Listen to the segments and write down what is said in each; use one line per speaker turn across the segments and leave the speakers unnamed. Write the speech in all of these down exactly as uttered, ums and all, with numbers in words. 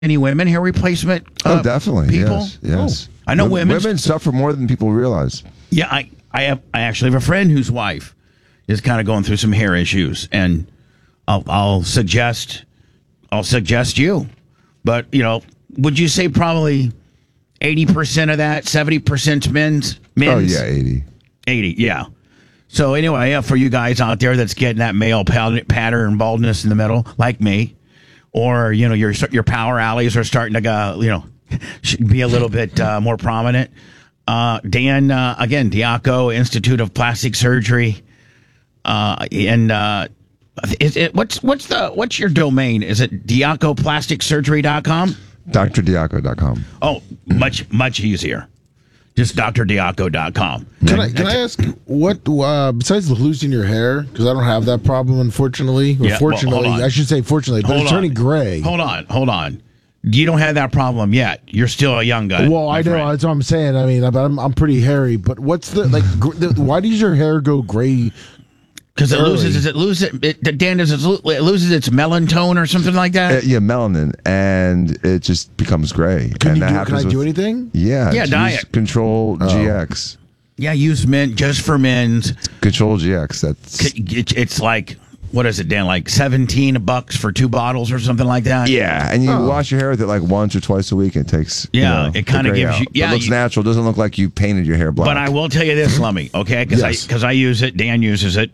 any women hair replacement? Uh,
oh, definitely.
People?
Yes. Yes.
Oh, I know
women.
Women
suffer more than people realize.
Yeah, I, I have. I actually have a friend whose wife is kind of going through some hair issues, and I'll, I'll suggest, I'll suggest you. But you know, would you say probably eighty percent of that, seventy percent men's? Men's?
Oh yeah, eighty.
Eighty, yeah. So anyway, yeah, for you guys out there that's getting that male pattern baldness in the middle, like me, or you know, your your power alleys are starting to go, you know, be a little bit uh, more prominent. Uh, Dan, uh, again, Diaco Institute of Plastic Surgery, uh, and uh, is it what's what's the what's your domain? Is it diaco plastic surgery dot com?
D R diaco dot com.
Oh, much much easier. Just d r diaco dot com.
Can I can I ask what uh, besides losing your hair, because I don't have that problem, unfortunately. Or
Yeah,
fortunately,
well, hold on.
I should say fortunately, but
Hold
it's turning
on.
gray.
Hold on, hold on. You don't have that problem yet. You're still a young guy.
Well,
my
I know
friend.
that's what I'm saying. I mean, I'm I'm pretty hairy, but what's the like? Gr- the, why does your hair go gray?
Because it
early?
loses, does it lose it? it Dan, does it, lo- it loses its melantone or something like
Uh,
that?
yeah, melanin, and it just becomes gray.
Can
and
you
that
do,
happens
can I
with,
do anything?
Yeah,
Yeah,
use
diet.
Control G X.
Yeah, use men just for men's.
Control G X. That's
It- It's like, what is it, Dan? Like seventeen bucks for two bottles or something like that?
yeah, and you wash your hair with it like once or twice a week. And it takes you
Yeah,
know,
it kinda
the gray
gives
out.
you- yeah,
it looks
you-
natural. Doesn't look like you painted your hair black.
But I will tell you this, Lummy, okay? Because
Yes.
I, 'cause I use it. Dan uses it.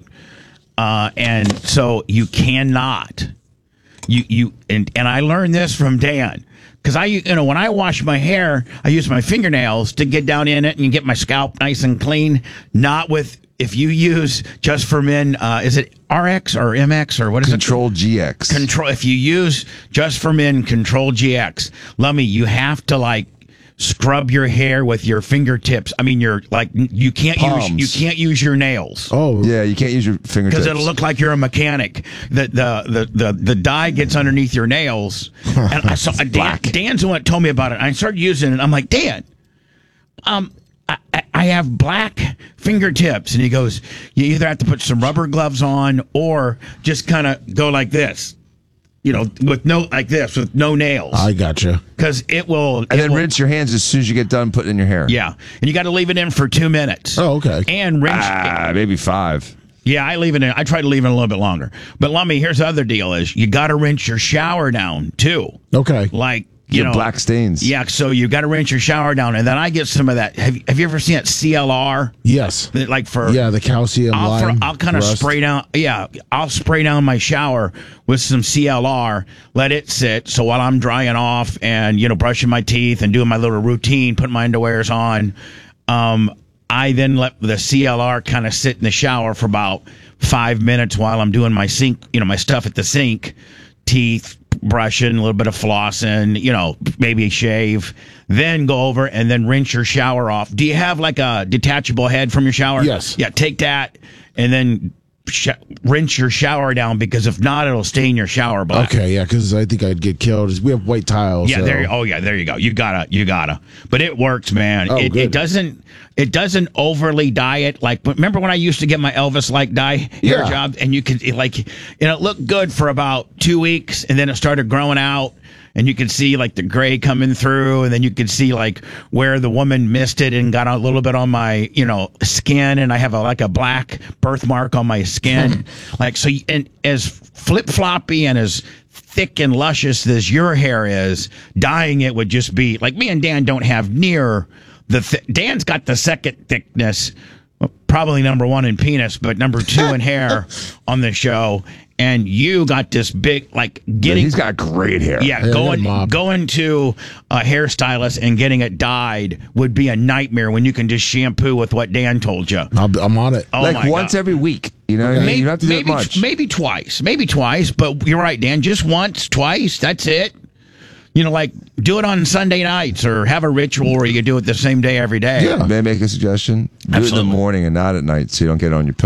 Uh, and so you cannot, you you and and I learned this from Dan, because I you know when I wash my hair, I use my fingernails to get down in it and get my scalp nice and clean. Not with if you use just for men, uh, is it R X or M X or what is
Control G X.
it? Control. If you use just for men, Control G X, Lummy, you have to like scrub your hair with your fingertips. I mean, you're like you can't
Palms.
use you can't use your nails.
Oh,
Yeah, you can't use your fingertips.
Because it'll look like you're a mechanic. The the the the, the dye gets underneath your nails, and I saw Dan, Dan's the one that told me about it. I started using it. I'm like, Dan, um, I, I- I have black fingertips, and he goes, you either have to put some rubber gloves on or just kind of go like this, you know, with no like this with no nails,
I gotcha.
because it will.
and
it
then
will-
rinse your hands as soon as you get done putting in your hair.
Yeah, and you got to leave it in for two minutes.
Oh, okay.
And rinse.
Ah, maybe five.
Yeah, I leave it in. I try to leave it a little bit longer. But Lummy, here's the other deal: is you got to rinse your shower down too.
Okay.
Like you
Get
know,
black stains.
Yeah, so you got to rinse your shower down, and then I get some of that. Have you, Have you ever seen that C L R?
Yes.
That, like for
Yeah, the calcium
I'll,
lime.
for, I'll kind of
rust.
spray down. Yeah, I'll spray down my shower with some C L R. Let it sit. So while I'm drying off and you know brushing my teeth and doing my little routine, putting my underwears on, um, I then let the C L R kind of sit in the shower for about five minutes while I'm doing my sink. You know, my stuff at the sink, teeth, brushing, a little bit of flossing. You know, maybe a shave. Then go over and then rinse your shower off. Do you have like a detachable head from your shower?
Yes.
Yeah, take that and then sh- rinse your shower down, because if not, it'll stain your shower black.
Okay, yeah, because I think I'd get killed. We have white tiles.
Yeah,
so.
there. Oh, yeah, there you go. You gotta, you gotta. But it works, man.
Oh,
it,
good.
it doesn't, it doesn't overly dye it. Like, remember when I used to get my Elvis like dye hair
Yeah.
job, and you could it, like, and it looked good for about two weeks, and then it started growing out. And you could see like the gray coming through, and then you could see like where the woman missed it and got a little bit on my, you know, skin, and I have a like a black birthmark on my skin, like so. And as flip floppy and as thick and luscious as your hair is, dyeing it would just be like me and Dan don't have near the. Th- Dan's got the second thickness, probably number one in penis, but number two in hair on the show. And you got this big, like
Yeah,
getting.
he's got great hair.
Yeah,
Yeah, I got a
going
mop.
going to a hairstylist and getting it dyed would be a nightmare when you can just shampoo with what Dan told you.
I'll, I'm on it.
Oh
like
my
once
God.
every week. You know what I mean?
Maybe,
You don't have to do it
maybe,
much.
maybe twice, maybe twice. But you're right, Dan. Just once, twice. That's it. You know, like do it on Sunday nights or have a ritual where you do it the same day every day.
Yeah.
May I make a suggestion? Do it in
Absolutely.
the morning and not at night, so you don't get it on your pillow.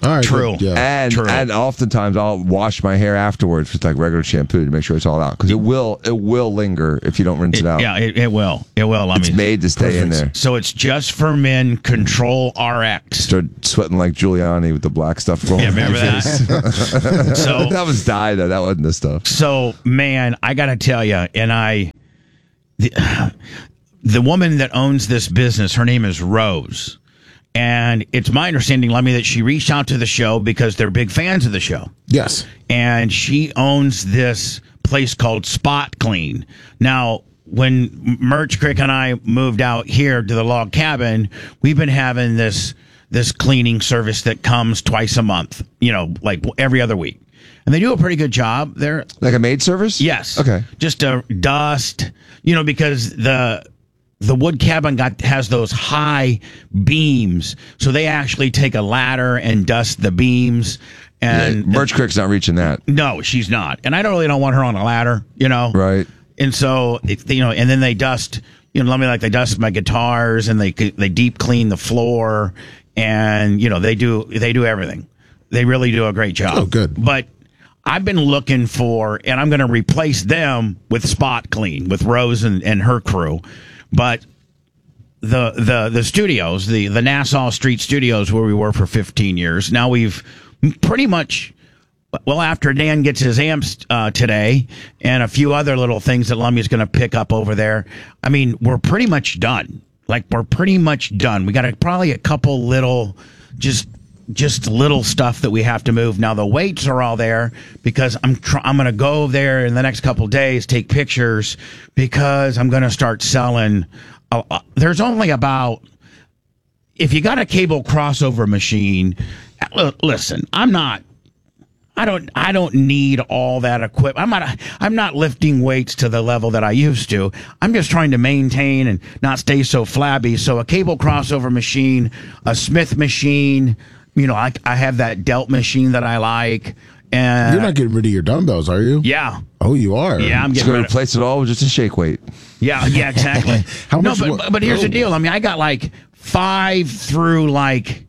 All right,
True.
good, yeah.
And
True.
and oftentimes I'll wash my hair afterwards with like regular shampoo to make sure it's all out because it will it will linger if you don't rinse it,
It-
out.
yeah, it, it will. It will. I
It's
mean,
made to stay in there.
so it's just for men. Control R X.
Start sweating like Giuliani with the black stuff rolling.
Yeah, remember
down your face.
that? so
That was dye though. That wasn't the stuff.
So, man, I got to tell you, and I, the, the woman that owns this business, her name is Rose. And it's my understanding, Lemmy, that she reached out to the show because they're big fans of the show.
Yes.
And she owns this place called Spot Clean. Now, when Merch Crick and I moved out here to the log cabin, we've been having this this cleaning service that comes twice a month, you know, like every other week. And they do a pretty good job. They're
Like a maid service?
Yes.
Okay.
Just a dust, you know, because the the wood cabin got has those high beams, so they actually take a ladder and dust the beams. And
Merch Crick's not reaching that.
no, she's not. And I don't really don't want her on a ladder, you know.
Right.
And so it, you know, and then they dust, you know, let me like they dust my guitars and they they deep clean the floor, and you know they do they do everything. They really do a great job.
Oh, good.
But I've been looking for, and I'm going to replace them with Spot Clean, with Rose and, and her crew. But the the the studios, the the Nassau Street Studios, where we were for fifteen years, now we've pretty much, well, after Dan gets his amps uh, today and a few other little things that Lummy's going to pick up over there, I mean, we're pretty much done. Like, we're pretty much done. We got a, probably a couple little, just just little stuff that we have to move. Now the weights are all there because I'm tr- I'm going to go there in the next couple days, take pictures, because I'm going to start selling. Uh, uh, there's only about, if you got a cable crossover machine, l- listen, I'm not. I don't. I don't need all that equipment. I'm not. I'm not lifting weights to the level that I used to. I'm just trying to maintain and not stay so flabby. So a cable crossover machine, a Smith machine. You know, I, I have that Delt machine that I like. And
You're not getting rid of your dumbbells, are you?
yeah,
Oh, you are.
yeah. I'm
Just
getting
going
rid
to
of,
replace it all with just a shake weight.
yeah, yeah, exactly.
How
no,
much
but,
wo-
but but here's the
oh.
deal. I mean, I got like five through like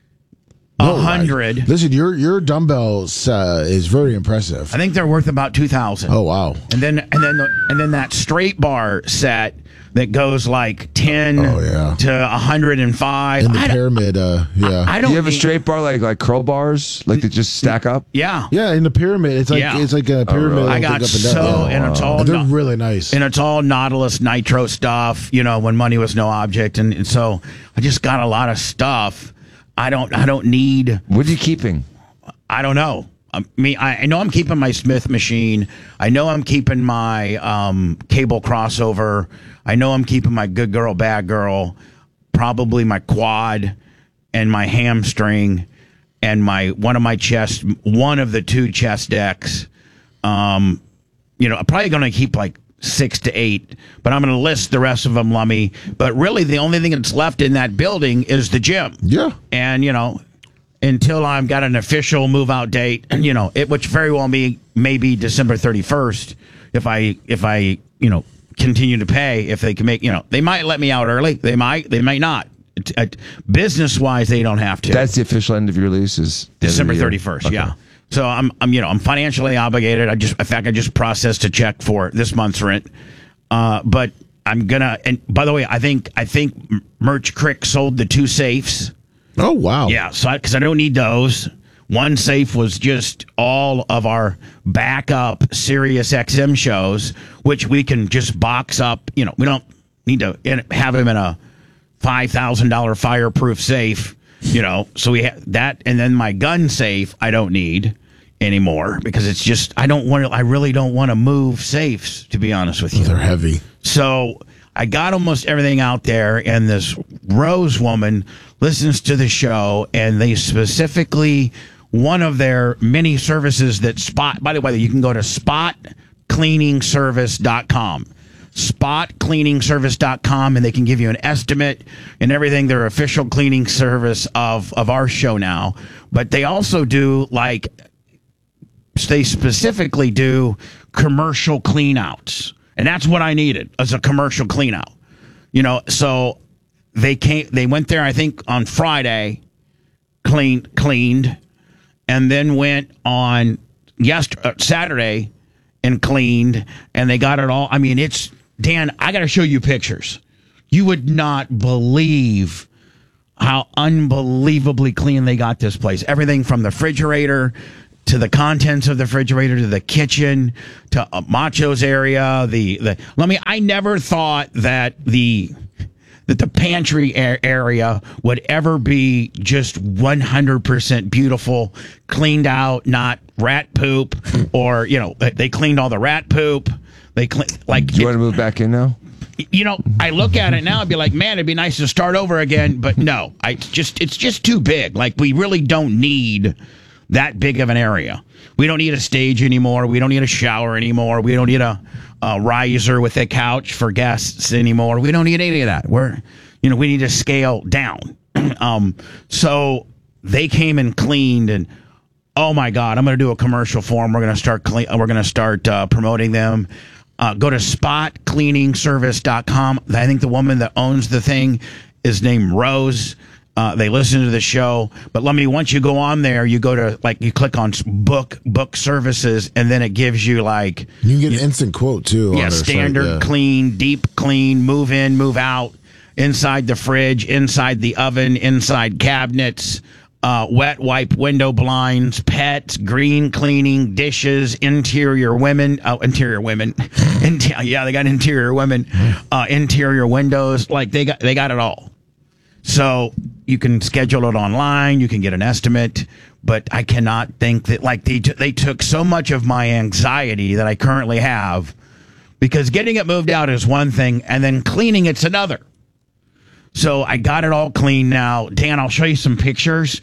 a
No,
hundred.
right. Listen, your your dumbbells uh, is very impressive.
I think they're worth about two thousand.
Oh wow.
And then and then the, and then that straight bar set that goes like ten
Oh, yeah.
to a hundred and five.
In the
I, don't-
pyramid, uh, yeah.
I
Do
don't.
you have a
need-
straight bar like like curl bars, like they just stack up?
Yeah,
yeah, in the pyramid, it's like
Yeah.
it's like a pyramid.
really?
I
that'll
got
go up and
so,
down.
and it's all
They're
not-
really nice.
and it's all Nautilus Nitro stuff. You know, when money was no object, and, and so I just got a lot of stuff. I don't. I don't need.
What are you keeping?
I don't know. I mean, I, I know I'm keeping my Smith machine. I know I'm keeping my um, cable crossover. I know I'm keeping my good girl, bad girl, probably my quad and my hamstring and my one of my chest, one of the two chest decks. Um, you know, I'm probably going to keep like six to eight, but I'm going to list the rest of them, Lummy. But really, the only thing that's left in that building is the gym.
yeah.
And, you know, until I've got an official move out date, you know, it, which very well may, may be December thirty-first if I, if I, you know, continue to pay, if they can make, you know, they might let me out early. They might, they might not. Business wise, they don't have to.
That's the official end of your lease is the end of the
December
year.
thirty-first.
Okay.
Yeah. So I'm, I'm, you know, I'm financially obligated. I just, in fact, I just processed a check for this month's rent. Uh, but I'm gonna, and by the way, I think, I think Merch Crick sold the two safes.
Oh wow.
Yeah, so because I, I don't need those. One safe was just all of our backup Sirius X M shows, which we can just box up. You know, we don't need to in- have them in a five thousand dollar fireproof safe. You know, so we have that, and then my gun safe I don't need anymore because it's just I don't want to. I really don't want to move safes, to be honest with you.
They're heavy.
So I got almost everything out there, and this Rose woman listens to the show, and they specifically, one of their many services that Spot, by the way, you can go to spot cleaning service dot com. spot cleaning service dot com, and they can give you an estimate and everything. They're official cleaning service of, of our show now. But they also do, like, they specifically do commercial cleanouts. And that's what I needed, as a commercial cleanout. You know, so they came, they went there, I think, on Friday, clean, cleaned, and then went on yesterday, uh, Saturday and cleaned, and they got it all. I mean, it's, Dan, I got to show you pictures. You would not believe how unbelievably clean they got this place. Everything from the refrigerator to the contents of the refrigerator to the kitchen to uh, Macho's area. The the let me. I never thought that the that the pantry a- area would ever be just one hundred percent beautiful, cleaned out, not rat poop, or you know they cleaned all the rat poop. They clean like.
Do you want to move back in now?
You know, I look at it now and be like, man, it'd be nice to start over again. But no, I just it's just too big. Like, we really don't need that big of an area. We don't need a stage anymore. We don't need a shower anymore. We don't need a, a riser with a couch for guests anymore. We don't need any of that. We're, you know, we need to scale down. um, so they came and cleaned, and oh my God, I'm going to do a commercial for them. We're going to start clean. We're going to start uh, promoting them. Uh, go to spot cleaning service dot com. I think the woman that owns the thing is named Rose. Uh, they listen to the show. But let me, once you go on there, you go to, like, you click on book, book services, and then it gives you, like...
You can get an instant quote, too.
Yeah,
on their
standard,
site, yeah.
clean, deep clean, move in, move out, inside the fridge, inside the oven, inside cabinets, uh, wet wipe window blinds, pets, green cleaning, dishes, interior women, oh, interior women, Inter- yeah, they got interior women, uh, interior windows, like they got they got it all. So you can schedule it online, you can get an estimate, but I cannot think that like they t- they took so much of my anxiety that I currently have, because getting it moved out is one thing, and then cleaning it's another. So I got it all clean now. Dan, I'll show you some pictures.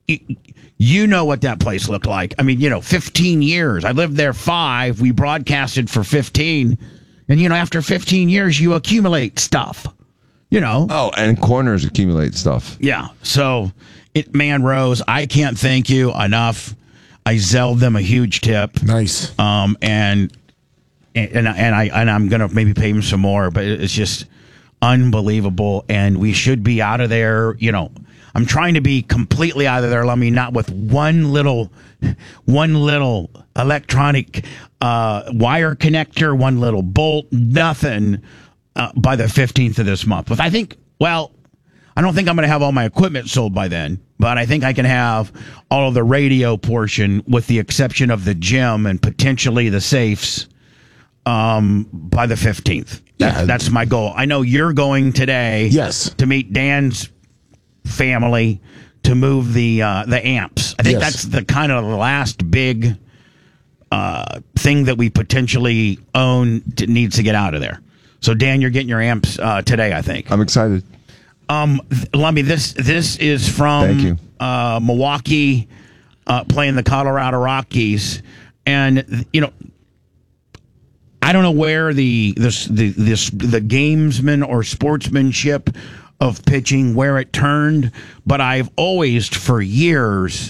You know what that place looked like. I mean, you know, fifteen years. I lived there five. We broadcasted for fifteen. And, you know, after fifteen years, you accumulate stuff, you know.
Oh, and corners accumulate stuff.
Yeah. So, it, man, Rose, I can't thank you enough. I zelled them a huge tip.
Nice.
Um, and, and, and, I, and I'm going to maybe pay them some more, but it's just unbelievable, and we should be out of there. You know, I'm trying to be completely out of there. Let me not with one little, one little electronic uh, wire connector, one little bolt, nothing uh, by the fifteenth of this month. But I think, well, I don't think I'm going to have all my equipment sold by then, but I think I can have all of the radio portion, with the exception of the gym and potentially the safes, um, by the fifteenth. That,
Yeah.
That's my goal. I know you're going today.
Yes.
To meet Dan's family to move the uh, the amps. I think
Yes.
that's the kind of the last big uh, thing that we potentially own to, needs to get out of there. So Dan, you're getting your amps uh, today, I think.
I'm excited.
Um, th- Lummy, this this is from
Thank you.
Uh, Milwaukee, uh, playing the Colorado Rockies, and you know, I don't know where the this the this the gamesman or sportsmanship of pitching, where it turned, but I've always for years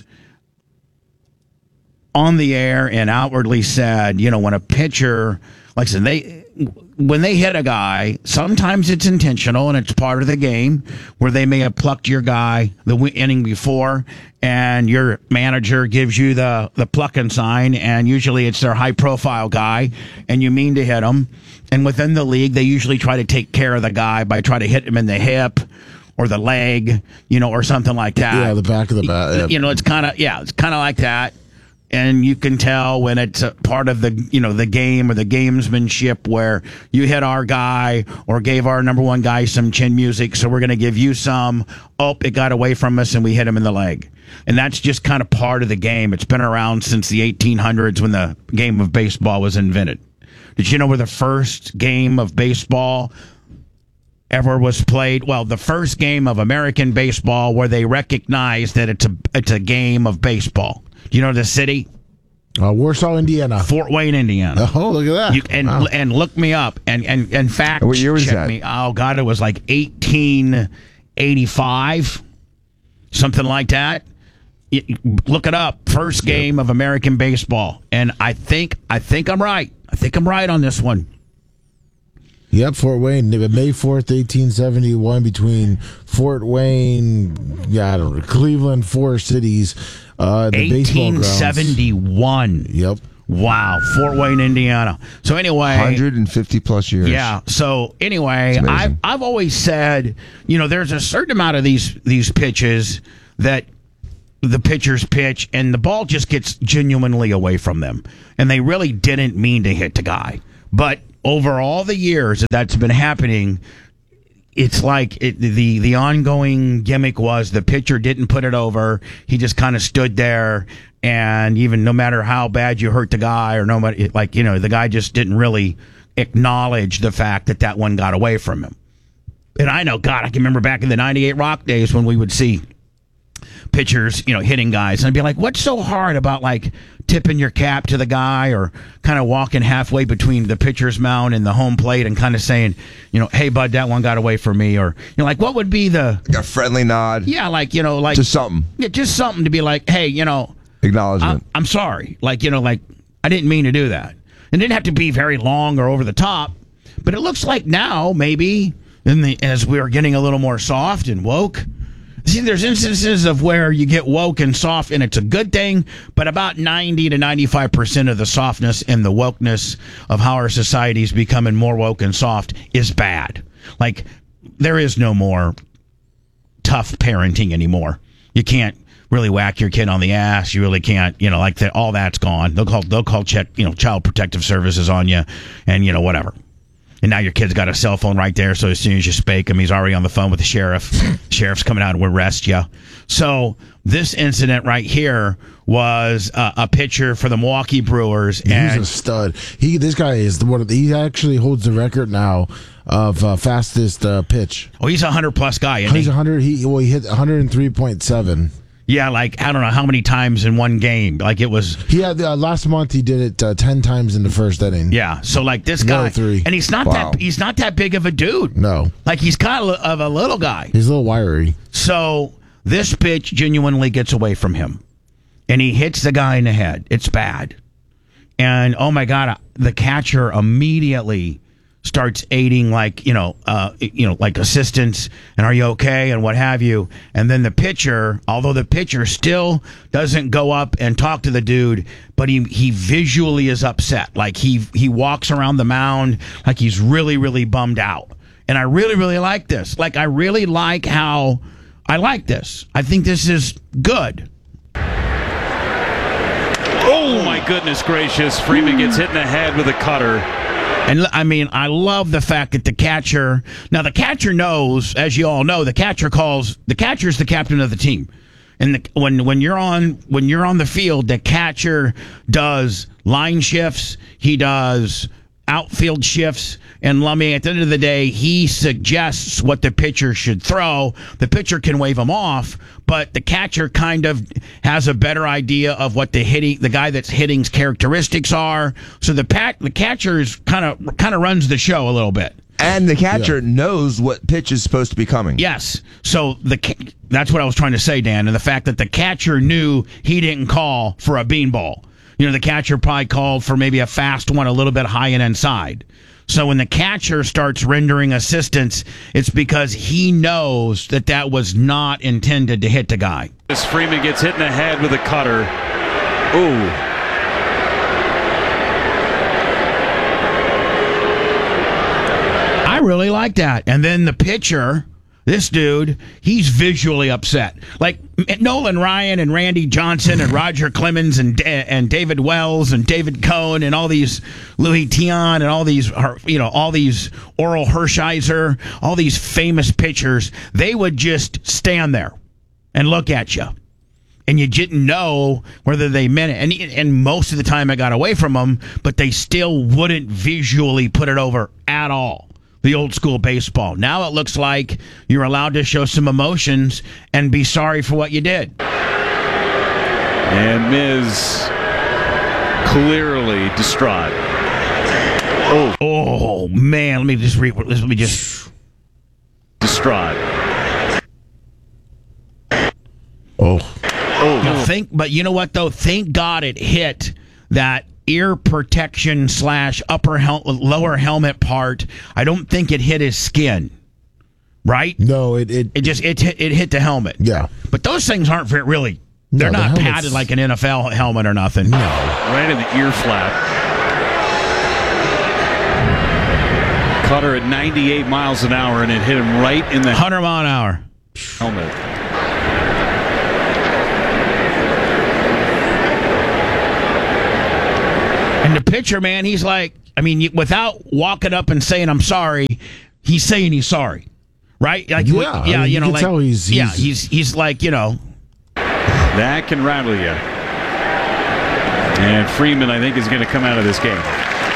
on the air and outwardly said, you know, when a pitcher, like I said, they when they hit a guy, sometimes it's intentional and it's part of the game, where they may have plucked your guy the w- inning before, and your manager gives you the, the plucking sign, and usually it's their high profile guy, and you mean to hit him. And within the league, they usually try to take care of the guy by trying to hit him in the hip or the leg, you know, or something like that.
Yeah, the back of the bat. Yeah.
You know, it's kind of, yeah, it's kind of like that. And you can tell when it's a part of the, you know, the game or the gamesmanship, where you hit our guy or gave our number one guy some chin music, so we're going to give you some. Oh, it got away from us and we hit him in the leg. And that's just kind of part of the game. It's been around since the eighteen hundreds, when the game of baseball was invented. Did you know where the first game of baseball ever was played? Well, the first game of American baseball where they recognized that it's a it's a game of baseball. Do you know the city?
Uh, Warsaw, Indiana.
Fort Wayne, Indiana.
Oh, look at that.
You, and
Wow.
and look me up. And and in fact,
What year was
check
that?
me. Oh God, it was like eighteen eighty-five, something like that. You- look it up. First game of American baseball, and I think I think I'm right. I think I'm right on this one.
Yep, Fort Wayne, May fourth, eighteen seventy-one, between Fort Wayne, yeah, I don't know, Cleveland, four cities. Uh, the baseball grounds.
eighteen seventy-one.
Yep.
Wow, Fort Wayne, Indiana. So anyway,
one hundred fifty plus years.
yeah. So anyway,
It's
I've
amazing.
I've always said, you know, there's a certain amount of these these pitches that the pitchers pitch, and the ball just gets genuinely away from them, and they really didn't mean to hit the guy. But over all the years that that's been happening, it's like it, the the ongoing gimmick was the pitcher didn't put it over. He just kind of stood there, and even no matter how bad you hurt the guy, or no matter, like, you know, the guy just didn't really acknowledge the fact that that one got away from him. And I know, God, I can remember back in the ninety-eight Rock days when we would see pitchers, you know, hitting guys, and I'd be like, what's so hard about like tipping your cap to the guy, or kind of walking halfway between the pitcher's mound and the home plate and kind of saying, you know, hey bud, that one got away from me, or, you know, like, what would be the,
Like a friendly nod.
yeah, like, you know, like
Just something.
yeah, just something to be like, hey, you know,
Acknowledgement.
I, I'm sorry, like, you know, like, I didn't mean to do that. It didn't have to be very long or over the top, but it looks like now maybe in the as we're getting a little more soft and woke. See, there's instances of where you get woke and soft, and it's a good thing, but about ninety to ninety-five percent of the softness and the wokeness of how our society is becoming more woke and soft is bad. Like, there is no more tough parenting anymore. You can't really whack your kid on the ass. You really can't, you know, like that. All that's gone. They'll call, they'll call check, you know, child protective services on you, and, you know, whatever. And now your kid's got a cell phone right there, so as soon as you spake him, he's already on the phone with the sheriff. Sheriff's coming out to arrest you. So this incident right here was uh, a pitcher for the Milwaukee Brewers.
He's
and
a stud. He this guy is the one. Of the, he actually holds the record now of uh, fastest uh, pitch.
Oh, he's a hundred plus guy, isn't
He's
he?
one hundred. He well, he hit one hundred three point seven.
Yeah, like, I don't know how many times in one game. Like, it was.
He had uh, last month. He did it uh, ten times in the first inning.
Yeah, so like this
One oh
guy,
three.
and he's not
Wow.
that he's not that big of a dude.
No,
Like, he's kind of of a little guy.
he's a little wiry.
So this pitch genuinely gets away from him, and he hits the guy in the head. It's bad, and oh my God, the catcher immediately starts aiding, like, you know, uh, you know, like assistance, and are you okay, and what have you. And then the pitcher, although the pitcher still doesn't go up and talk to the dude, but he he visually is upset. Like, he he walks around the mound like he's really really bummed out. And I really really like this. Like, I really like how I like this. I think this is good.
Oh, my goodness gracious. Freeman gets hit in the head with a cutter.
And I mean, I love the fact that the catcher, now the catcher knows, as you all know, the catcher calls, the catcher's the captain of the team. And the, when when you're on when you're on the field, the catcher does line shifts, he does outfield shifts, and I mean, at the end of the day, he suggests what the pitcher should throw. The pitcher can wave him off, but the catcher kind of has a better idea of what the hitting, the guy that's hitting's characteristics are. So the pat, the catcher is kind of kind of runs the show a little bit.
And the catcher knows what pitch is supposed to be coming.
Yes. So the ca- that's what I was trying to say, Dan, and the fact that the catcher knew he didn't call for a beanball. You know, the catcher probably called for maybe a fast one a little bit high and inside. So when the catcher starts rendering assistance, it's because he knows that that was not intended to hit the guy.
As Freeman gets hit in the head with a cutter. Ooh.
I really like that. And then the pitcher, this dude, he's visually upset. Like Nolan Ryan and Randy Johnson and Roger Clemens and and David Wells and David Cohn and all these Louis Tiant and all these, you know, all these Oral Hershiser, all these famous pitchers, they would just stand there and look at you. And you didn't know whether they meant it. And, and most of the time I got away from them, but they still wouldn't visually put it over at all. The old school baseball. Now it looks like you're allowed to show some emotions and be sorry for what you did.
And Miz clearly distraught. Oh,
Oh man, let me just read. Let me just.
distraught.
Oh,
No, think, but you know what though? Thank God it hit that ear protection slash upper hel- lower helmet part. I don't think it hit his skin. Right?
no, it it,
It just it hit- it hit the helmet.
yeah.
But those things aren't very, really They're
No, the
not
helmet's-
padded like an N F L helmet or nothing.
No.
Right in the ear flap. Caught her at ninety-eight miles an hour, and it hit him right in the
one hundred mile an hour.
helmet.
And the pitcher, man, he's like, I mean, you- without walking up and saying, I'm sorry, he's saying he's sorry. Right? Like,
Yeah,
we-
I
yeah,
mean,
you
you
know,
can
like,
tell he's-
yeah,
he's-
he's, he's like, you know,
That can rattle you. And Freeman, I think, is going to come out of this game.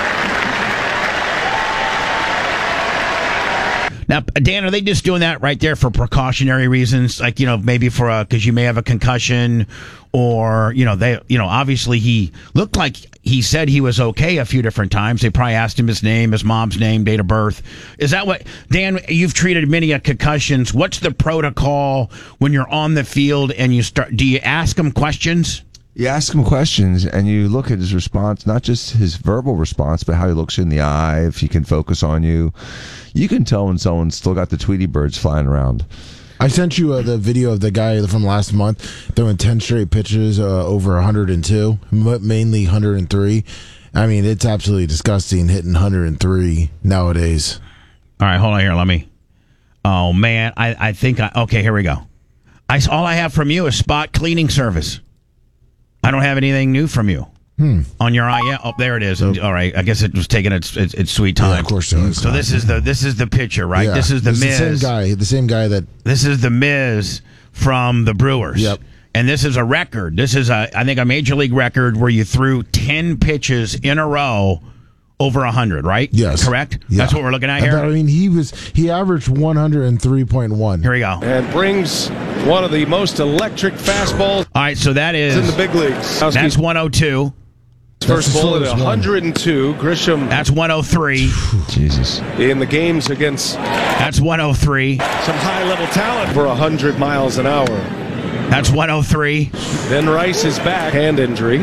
now, Dan, are they just doing that right there for precautionary reasons? Like, you know, maybe for a, because you may have a concussion, or, you know, they, you know, obviously he looked like he said he was okay a few different times. They probably asked him his name, his mom's name, date of birth. Is that what, Dan, you've treated many a concussions. What's the protocol when you're on the field and you start, do you ask them questions?
You ask him questions and you look at his response, not just his verbal response, but how he looks you in the eye, if he can focus on you. You can tell when someone's still got the Tweety birds flying around.
I sent you uh, the video of the guy from last month throwing ten straight pitches uh, over one hundred two, m- mainly one hundred three. I mean, it's absolutely disgusting hitting one hundred three nowadays.
All right, hold on here. Let me. Oh, man. I, I think I. Okay, here we go. I, all I have from you is spot cleaning service. I don't have anything new from you.
Hmm.
On your eye, yeah. Oh, there it is. All right. I guess it was taking its its, its sweet time.
Yeah, of course it is.
So this is the this is the pitcher, right?
Yeah.
This is the
This
Miz.
the same guy. The same guy that.
This is the Miz from the Brewers.
Yep.
And this is a record. This is a I think a major league record where you threw ten pitches in a row over one hundred, right?
Yes.
Correct?
Yeah.
That's what we're looking at
I
here.
bet- I mean, he was he averaged one hundred three point one.
Here we go.
And brings one of the most electric fastballs
All right, so that is
in the big leagues.
that's one oh two.
First
the
ball at
slowest one.
one hundred two. Grisham
That's one oh three.
Jesus.
in the games against
That's one oh three.
some high-level talent for one hundred miles an hour.
That's one oh three.
Then Rice is back, hand injury.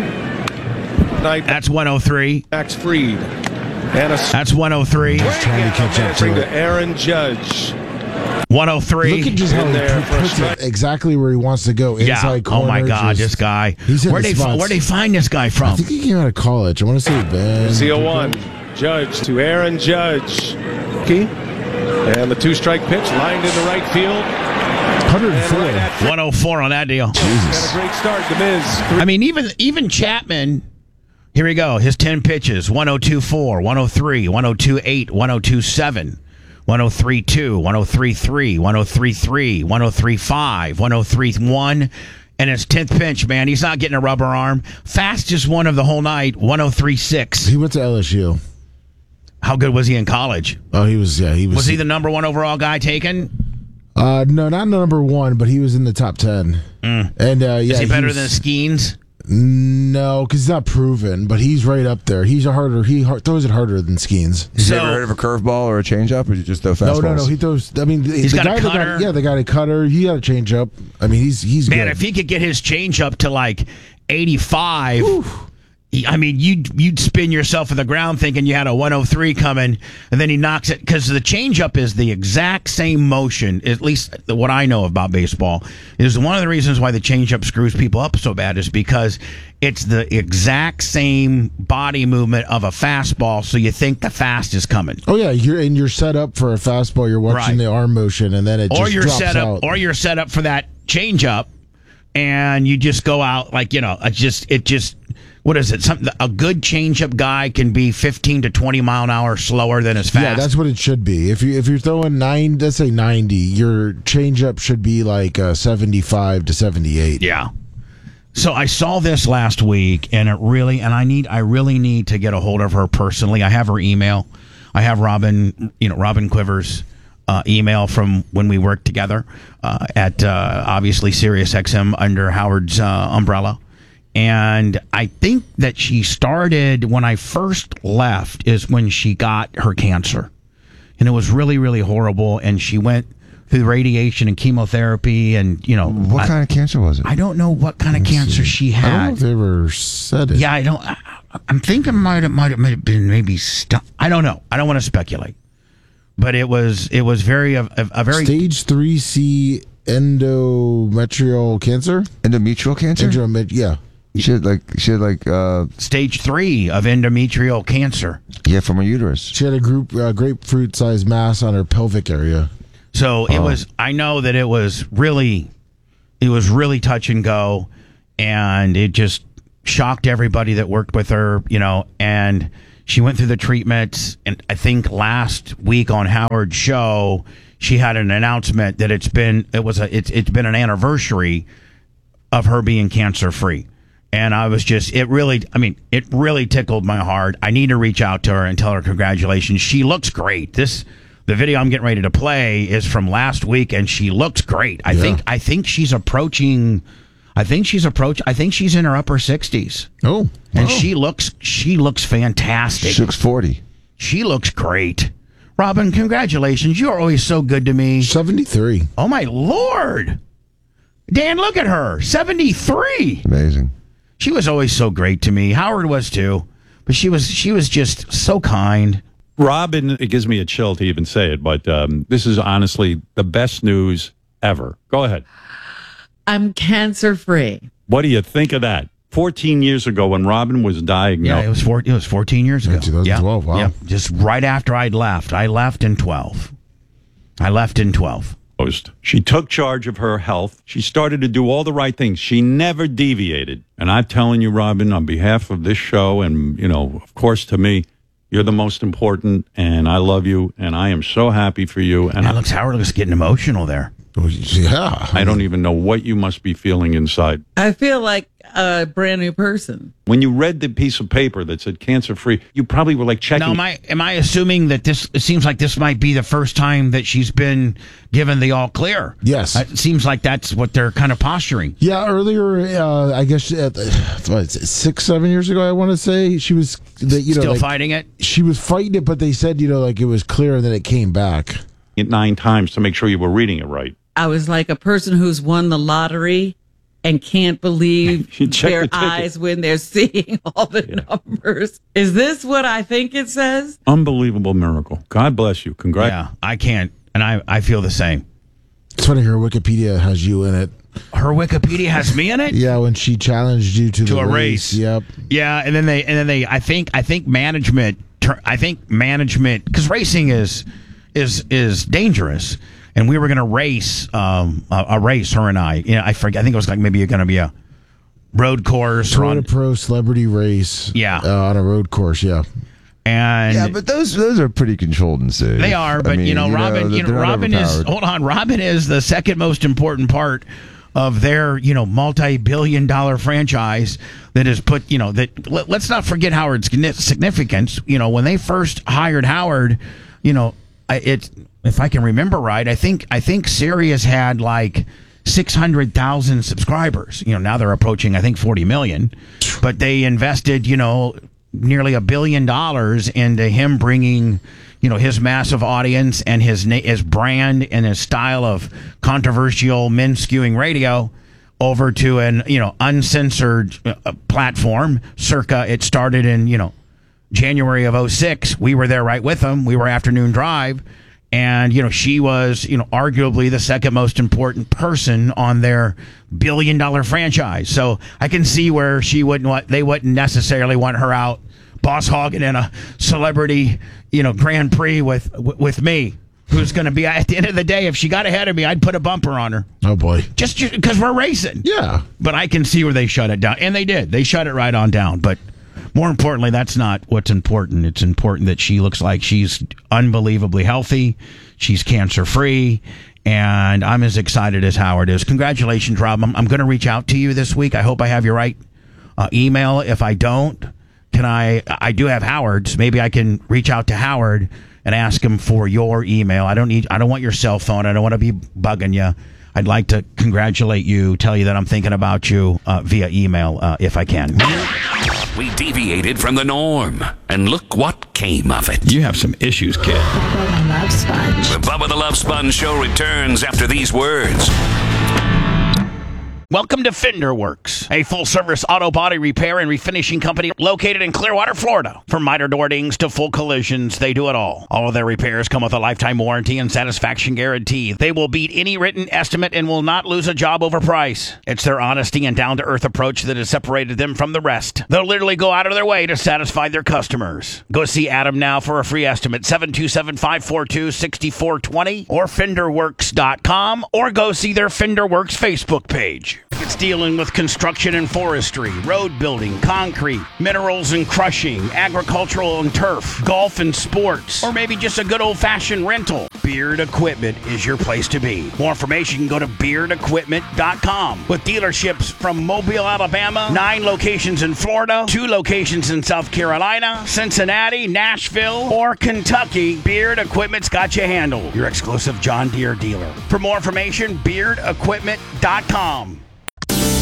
Night
That's one oh three.
Max Fried. And a
That's one oh three.
trying to catch up to
bring
it.
to Aaron Judge.
one oh three.
Look at just how
In
he
there for a
puts
strike.
it exactly where he wants to go.
Yeah.
Inside
Oh my
corner,
God,
just-
this guy.
He's in
Where'd
the
they
spots.
where'd they find this guy
I
from?
think he came out of college. I want to say Ben.
Z oh one. Judge to Aaron Judge. Key. And the two-strike pitch lined into right field.
one hundred
And
four.
right at
one oh four on that deal.
and a great start. The Miz.
I mean, even even Chapman. Here we go. His ten pitches: one oh two four, one oh three, one oh two eight, one oh two seven, one oh three two, one oh three three, one oh three three, one oh three five, one oh three one, and his tenth pitch. Man, he's not getting a rubber arm. Fastest one of the whole night: one oh three six.
He went to L S U.
How good was he in college?
Oh, he was. Yeah, he was.
Was he the number one overall guy taken?
Uh, no, not number one, but he was in the top ten. And uh, yeah,
Is he better
was-
than Skeens?
No, because he's not proven, but he's right up there. He's a harder. He hard, throws it harder than Skeens.
Have
So-
you ever heard of a curveball or a changeup, or you just throw fastballs?
No, no, no. He throws. I mean,
He's
the
got a
guy that
cutter.
got, yeah, the guy a cutter. He got a change up. I mean, he's he's
Man,
good.
if he could get his change up to like eighty-five, he- I mean, you'd you'd spin yourself in the ground thinking you had a one oh three coming, and then he knocks it because the changeup is the exact same motion. At least what I know about baseball is one of the reasons why the changeup screws people up so bad is because it's the exact same body movement of a fastball. So you think the fast is coming.
Oh yeah, you're and you're set up for a fastball. You're watching
Right.
the arm motion, and then it
or
just
you're
drops
set up,
out.
or you're set up for that change up, and you just go out like you know, it just it just what is it? Something a good change up guy can be fifteen to twenty mile an hour slower than his fast.
Yeah, that's what it should be. If you if you're throwing nine, let's say ninety, your changeup should be like uh, seventy-five to seventy-eight.
yeah. So I saw this last week, and it really, and I need, I really need to get a hold of her personally. I have her email. I have Robin, you know, Robin Quivers' uh, email from when we worked together uh, at uh, obviously Sirius X M under Howard's uh, umbrella. And I think that she started when I first left is when she got her cancer, and it was really, really horrible. And she went through radiation and chemotherapy, and you know,
What
I,
kind of cancer was it?
I don't know what kind of cancer she
I don't know
had.
if they ever said it.
Yeah, I don't. I, I'm thinking might have might have might have been maybe stuff. I don't know. I don't want to speculate, but it was it was very a, a, a very
Stage three C endometrial cancer.
Endometrial cancer.
Endomet- yeah.
She had like she had like uh
Stage three of endometrial cancer.
yeah from her uterus.
She had a group uh, grapefruit-sized mass on her pelvic area.
So it was. I know that it was really, it was really touch and go, and it just shocked everybody that worked with her. You know, and she went through the treatments, and I think last week on Howard's show, she had an announcement that it's been it was a it's it's been an anniversary of her being cancer free. And I was just, it really, I mean, it really tickled my heart. I need to reach out to her and tell her congratulations. She looks great. This, the video I'm getting ready to play is from last week, and she looks great. I
Yeah.
think, I think she's approaching, I think she's approach, I think she's in her upper sixties.
Oh,
And
wow.
she looks, she looks fantastic.
She looks forty.
She looks great. Robin, congratulations. You are always so good to me.
seventy-three.
Oh my Lord. Dan, look at her. seventy-three.
Amazing.
She was always so great to me. Howard was too, but she was she was just so kind.
Robin, it gives me a chill to even say it, but um, this is honestly the best news ever. Go ahead.
I'm cancer free.
What do you think of that? fourteen years ago when Robin was diagnosed.
Yeah, it was four, it was fourteen years ago.
Yeah, twenty twelve,
Yeah,
wow.
yeah, just right after I'd left. I left in twelve. I left in twelve.
She took charge of her health. She started to do all the right things. She never deviated. And I'm telling you, Robin, on behalf of this show and, you know, of course, to me, you're the most important, and I love you, and I am so happy for you. And
And
I,
looks Howard was getting emotional there.
Oh, yeah.
I don't even know what you must be feeling inside.
I feel like a brand new person.
When you read the piece of paper that said cancer-free, you probably were like checking.
Now, am I am I assuming that this? It seems like this might be the first time that she's been given the all clear.
Yes.
It seems like that's what they're kind of posturing.
Yeah, earlier, uh, I guess uh, what, six, seven years ago, I want to say she was, the, you know,
Still
like,
fighting it.
she was fighting it, but they said, you know, like it was clear, and then it came back.
it nine times to make sure you were reading it right.
I was like a person who's won the lottery and can't believe
You check
their
the ticket.
eyes when they're seeing all the numbers. Is this what I think it says?
Unbelievable miracle. God bless you. Congrats.
Yeah, I can't, and I I feel the same.
It's funny, her Wikipedia has you in it.
Her Wikipedia has me in it.
Yeah, when she challenged you to,
To
the
a
race.
race.
Yep.
Yeah, and then they and then they I think I think management tur- I think management because racing is is is dangerous, and we were going to race um, a, a race her and I. You know, I forget. I think it was like maybe going to be a road course or
Toyota
on,
Pro Celebrity Race.
Yeah.
Uh, on a road course, yeah.
and
Yeah, but those those are pretty controlled and safe.
they are. But
I mean,
you know, Robin, you know,
they're not
Robin is
overpowered.
hold on. Robin is the second most important part of their, you know, multi-billion dollar franchise that is put, you know, that let, let's not forget Howard's significance. You know, when they first hired Howard, you know, I, it, if I can remember right, I think, I think Sirius had like six hundred thousand subscribers. You know, now they're approaching, I think, forty million, but they invested, you know, nearly a billion dollars into him bringing, you know, his massive audience and his na- his brand and his style of controversial men skewing radio over to an, you know, uncensored uh, platform. Circa, it started in, you know, January of oh six. We were there right with them. We were Afternoon Drive. And, you know, she was, you know, arguably the second most important person on their billion dollar franchise. So I can see where she wouldn't want, they wouldn't necessarily want her out boss hogging in a celebrity, you know, Grand Prix with, with me, who's going to be, at the end of the day, if she got ahead of me, I'd put a bumper on her.
Oh, boy.
Just because we're racing.
Yeah.
But I can see where they shut it down. And they did. They shut it right on down. But more importantly, that's not what's important. It's important that she looks like she's unbelievably healthy. She's cancer-free. And I'm as excited as Howard is. Congratulations, Rob. I'm, I'm going to reach out to you this week. I hope I have your right uh, email. If I don't, can I? I do have Howard's. Maybe I can reach out to Howard and ask him for your email. I don't need. I don't want your cell phone. I don't want to be bugging you. I'd like to congratulate you, tell you that I'm thinking about you uh, via email uh, if I can.
We deviated from the norm, and look what came of it.
You have some issues, kid.
The Bubba the Love Sponge Show returns after these words.
Welcome to Fender Works, a full-service auto body repair and refinishing company located in Clearwater, Florida. From minor door dings to full collisions, they do it all. All of their repairs come with a lifetime warranty and satisfaction guarantee. They will beat any written estimate and will not lose a job over price. It's their honesty and down-to-earth approach that has separated them from the rest. They'll literally go out of their way to satisfy their customers. Go see Adam now for a free estimate, seven two seven, five four two, six four two zero or fender works dot com, or go see their Fender Works Facebook page. It's dealing with construction and forestry, road building, concrete, minerals and crushing, agricultural and turf, golf and sports, or maybe just a good old-fashioned rental. Beard Equipment is your place to be. More information, go to beard equipment dot com. With dealerships from Mobile, Alabama, nine locations in Florida, two locations in South Carolina, Cincinnati, Nashville, or Kentucky, Beard Equipment's got you handled. Your exclusive John Deere dealer. For more information, beard equipment dot com.